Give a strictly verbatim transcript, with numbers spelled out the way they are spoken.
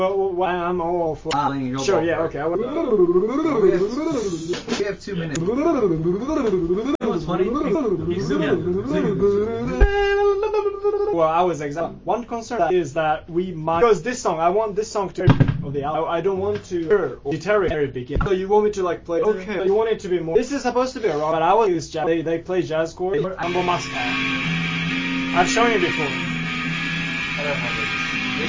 Well, well, I'm all for. Ah, then you go Sure, ball. yeah, okay. I will. We have, we have two minutes. You know what's funny? He's zooming. Well, I was exactly. One concern is that we might. Because this song, I want this song to. Of the album. I don't want to hear or deteriorate very beginning. So you want me to like play. Okay. So you want it to be more. This is supposed to be a rock, but I will use jazz. They, they play jazz chords. Ambo Master. I've shown you before. I don't have it.